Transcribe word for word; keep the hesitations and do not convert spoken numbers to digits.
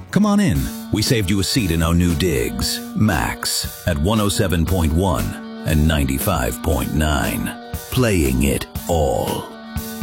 Come on in. We saved you a seat in our new digs. Max at one oh seven point one and ninety-five point nine. Playing it all.